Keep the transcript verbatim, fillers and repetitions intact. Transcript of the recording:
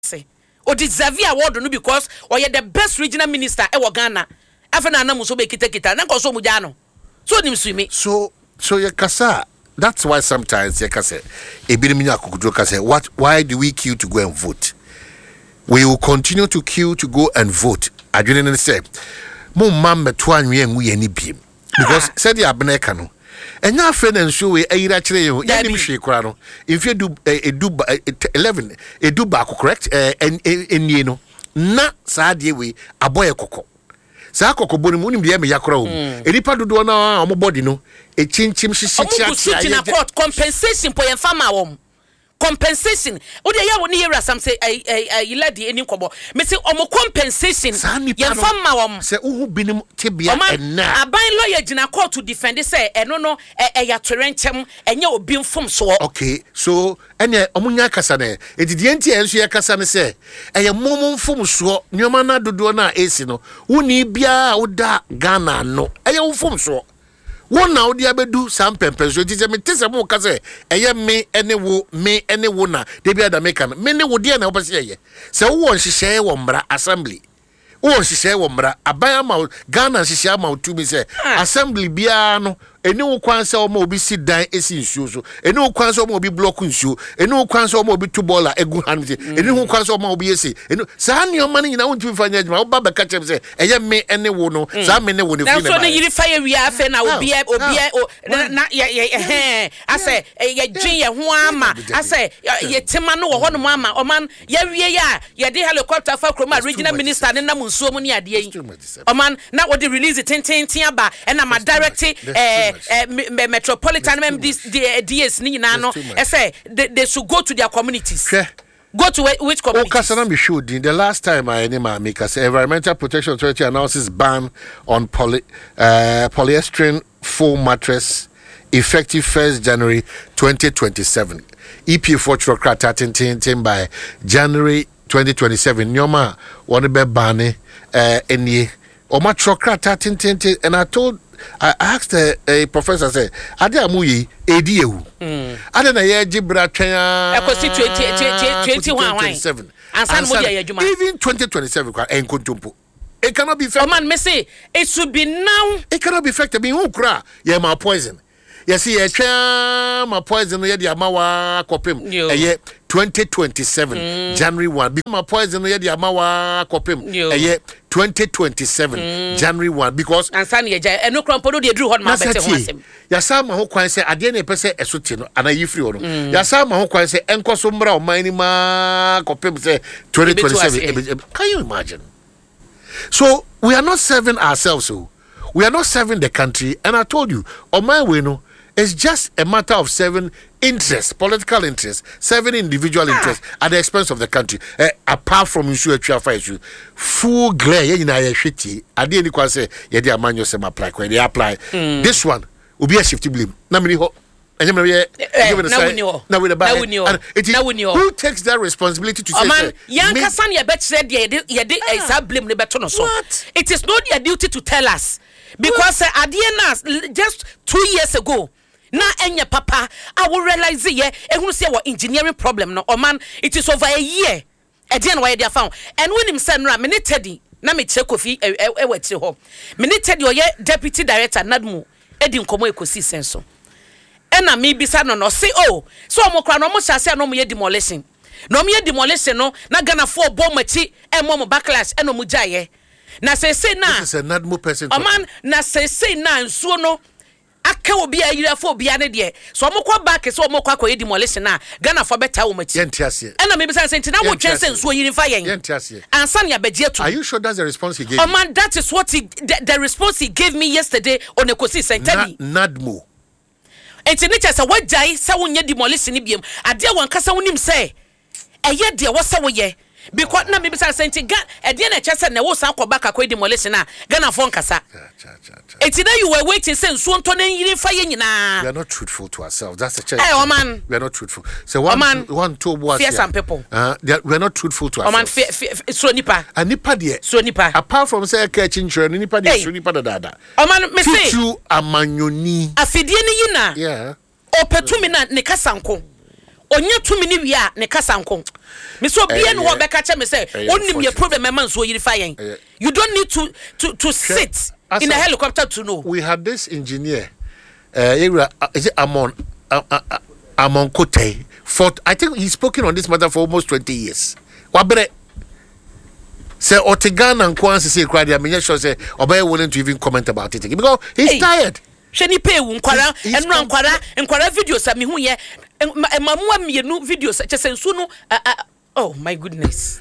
say o deserve award no because or you the best regional minister e wo Ghana afena na muso be kita kita na nko so mu ja no so nim swimi so so ye kasa. That's why sometimes ye kasa e bi mi akukudro kasa what why do we queue to go and vote? We will continue to queue to go and vote. I didn't say mo mam meto anwe enwu ye ni biem because said the abneka no enya friend and show we ayira kire yo ya nim hwe kura no if you do edu eleven edu ba correct enie no na saa de we aboye kokko saa kokko boni mu nim de me yakora wo eripa dodo na omo body no e chinchim hihia na court compensation po yemfama wo compensation o de ya woni here some say ai ai lady eni kobo me say omo compensation yemfama wo say uhu binim tebia enna aban lawyer gina court to defend say eno no e ya torenchem enye obi mfom so. Okay, so ene omunya kasa na edidi enti enso ye kasa ne say eye momom mfom so nyoma na dodo na esi no woni bia oda Ghana no eye mfom so one now the abedu sam pempen so tise me tise mo ka say eye me ene wo me ene wo na de bia da make me ne wo de na wo se eye se wo won hihye wo mbra assembly wo hihye wo mbra aban ama Ghana hihye ama to me say assembly bia no eni wo kwan se o ma obi si dan esi nsuo so eni wo kwan se o ma obi block nsuo eni wo kwan se o ma obi to bola egu han se eni wo kwan se o ma obi esi eni sa ne o ma nyina won tumi fanya adwuma wo ba be ka chem se eye me ene wo no sa me ne wo ne fi ne ba so ne yiri fa ye wi afa na obi obi na ye eh ase ye dwen ye ho ama ase ye tema no wo ho no ama o man ye wie ya ye de helicopter fa kroma regional minister ne na nsuo mu ne ade yi o man na wo de release tintin aba e na ma direct eh Uh, metropolitan M D S ni na no I say they, they should go to their communities. Okay. Go to which communities? Oh, Kasana me should. The last time I any ma make us Environmental Protection Authority announces ban on poly uh, polyester foam mattress effective first January twenty twenty-seven. E P four Chokrata tin by January twenty twenty-seven. Nyoma one be ban uh any or my Chokrata tin and I told I asked a, a professor, say, Ade amuyi edieu. Mm. Ade na ye gibra twen ekosi twenty twenty-seven. Even twenty twenty-seven kwa enkontompo. It cannot be fair. Oh man, me say it should be now. It cannot be fair. Be who kra ye ma poison. You see ye twen ma poison ye di amawa kopem. Eye twenty twenty-seven mm. January first. Be ma poison ye di amawa kopem. Eye twenty twenty-seven mm. January first because and san ye ja eno krampo do de dru hot ma bete ho asem. Ya sa ma ho kwan se ade na pese esote no ana yifri ho no. Ya sa ma ho kwan se enkoso mra o man ni ma kopem se twenty twenty-seven. Can you imagine? So we are not serving ourselves, so we are not serving the country, and I told you, on my way, no, it's just a matter of serving interests, political interests, serving individual ah. interests at the expense of the country. Uh, apart from issue, issue, full glare, you know, shitty. I didn't quite say, yeah, the amount sem apply when they apply. Mm. This one will be a shifty blame. Namely, ho. And you know, now with the who takes that responsibility to oh say, man, young Kassan, you bet said, yeah, yeah, blame the better. What? It is not their duty to tell us because at the end, just two years ago. Na enya papa I will realize ye ehunu say what engineering problem no o man it is over a year e dey na why they found and when him say no me ne tedi na me che kofi e e wati ho me ne tedi o ye deputy director nadmu edi nkomo ekosi senso e na me bisa no no say oh so omo kra no omo chase no mo ye demolition no mo ye demolition no na Ghana for bom machi e mo mo backlash e no mo jaye na say say na this is a nadmu person o man na say say na nsuo no aka obi ayira fo obi ane de so omokwa back so omokwa koye demolition na Ghana for better wo machi yentiase ena me be say nti na wo twense nso yiri fa yen yentiase ansa na begie to. Are you sure that's the response he gave? Oh man, that is what he the, the response he gave me yesterday on Ekosi Senteni Na, nadmo enti ne chese wajai se wonye demolition ni biem ade won kasa wonim say eye de wo se wo ye because na me be say nti ga ade na chese na wo san koba ka koye demolition na Ghana for nkasa enti na you were waiting say nso nto na yiri fa ye nyina. We are not truthful to ourselves. That's the chance. Hey, oh man, we are not truthful. So one, oh man, one, two, what? Fear some people. Uh, we are not truthful to ourselves. Oh man, fear, fear, so nipa. A nipa de. So nipa. Apart from say catching children, nipa de. So nipa da da da. Oh man, me say. Tutu amanyoni. Afidie ni yina. Yeah. Opetumi na ne kasanko. onye tumi ni wi a ne kasa nko me so bia no ho beka che me say onim your problem e man so yirifa yen you don't need to to to sit in a helicopter to know. We had this engineer uh is it Amon uh, uh, uh, Amon Kote for I think he's spoken on this matter for almost twenty years. Wabre say Otegana and Kwansi say cry there me sure say obey willing to even comment about it because he's hey. tired. Sheni pay wu nkwara enura nkwara nkwara videos a me hu ye mamuwa me no videos che sensu no oh my goodness.